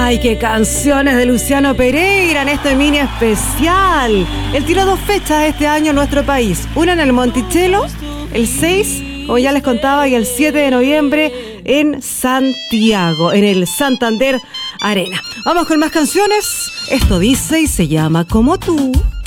Ay, qué canciones de Luciano Pereira en este mini especial. Él tiró 2 fechas este año en nuestro país. Una en el Monticello, el 6, como ya les contaba, y el 7 de noviembre en Santiago, en el Santander Arena. Vamos con más canciones. Esto dice y se llama Como tú.